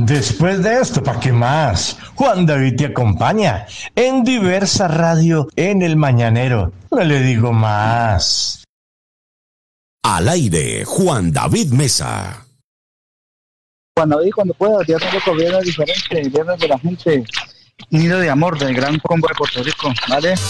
Después de esto, ¿para qué más? Juan David te acompaña en Diversa Radio en el Mañanero. No le digo más. Al aire, Juan David Mesa. Juan David, cuando pueda, ya tengo viernes diferente, viernes de la gente, nido de amor del Gran Combo de Puerto Rico, ¿vale?